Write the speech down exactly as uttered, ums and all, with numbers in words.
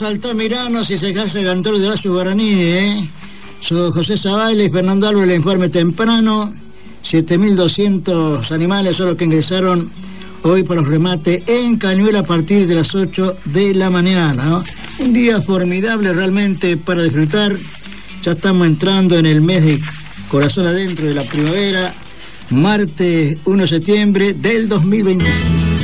los altamiranos y se cae el cantor de Horacio Guaraní, ¿eh? Soy José Zabaile y Fernando Álvarez, el informe temprano. siete mil doscientos animales son los que ingresaron hoy por los remates en Cañuelas a partir de las ocho de la mañana, ¿no? Un día formidable realmente para disfrutar. Ya estamos entrando en el mes de corazón adentro de la primavera, martes uno de septiembre del dos mil veintiséis.